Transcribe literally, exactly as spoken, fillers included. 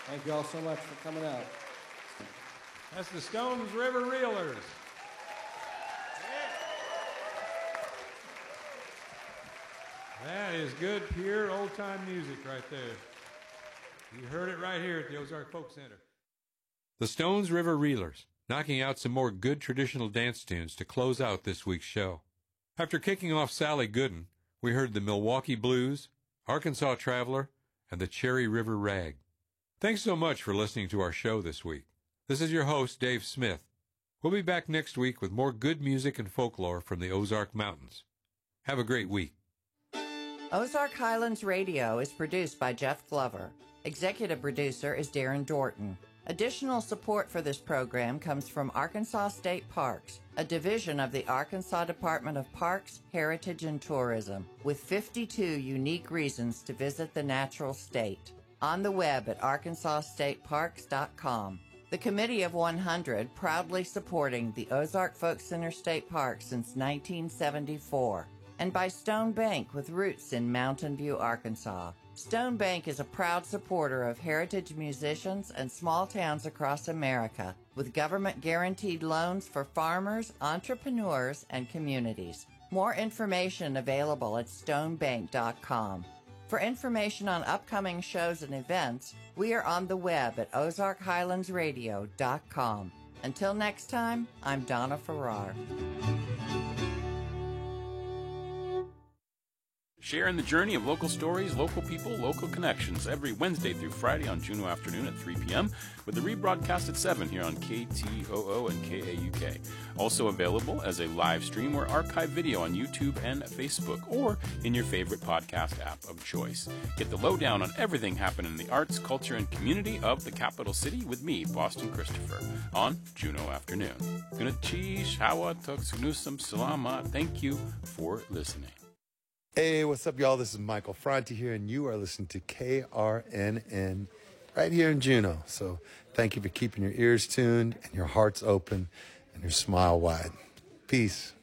Thank you all so much for coming out. That's the Stones River Reelers. That is good, pure old-time music right there. You heard it right here at the Ozark Folk Center. The Stones River Reelers, knocking out some more good traditional dance tunes to close out this week's show. After kicking off Sally Gooden, we heard the Milwaukee Blues, Arkansas Traveler, and the Cherry River Rag. Thanks so much for listening to our show this week. This is your host, Dave Smith. We'll be back next week with more good music and folklore from the Ozark Mountains. Have a great week. Ozark Highlands Radio is produced by Jeff Glover. Executive producer is Darren Dorton. Additional support for this program comes from Arkansas State Parks, a division of the Arkansas Department of Parks, Heritage, and Tourism, with fifty-two unique reasons to visit the natural state. On the web at arkansas state parks dot com. The Committee of one hundred proudly supporting the Ozark Folk Center State Park since nineteen seventy-four. And by Stone Bank with roots in Mountain View, Arkansas. Stone Bank is a proud supporter of heritage musicians and small towns across America, with government-guaranteed loans for farmers, entrepreneurs, and communities. More information available at stone bank dot com. For information on upcoming shows and events, we are on the web at ozark highlands radio dot com. Until next time, I'm Donna Farrar. Sharing the journey of local stories, local people, local connections every Wednesday through Friday on Juneau afternoon at three p.m. with the rebroadcast at seven here on K T O O and K A U K. Also available as a live stream or archive video on YouTube and Facebook or in your favorite podcast app of choice. Get the lowdown on everything happening in the arts, culture, and community of the capital city with me, Boston Christopher, on Juneau afternoon. Gunachi, Shawa, Tuxnusam, Salama. Thank you for listening. Hey, what's up, y'all? This is Michael Franti here, and you are listening to K R N N right here in Juneau. So thank you for keeping your ears tuned and your hearts open and your smile wide. Peace.